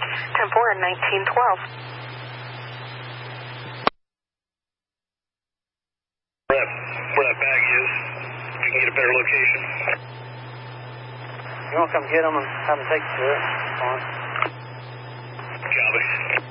10-4 and 1912. Where that bag is, we can get a better location. You want to come get them and have them take you to it? Fine. Copy.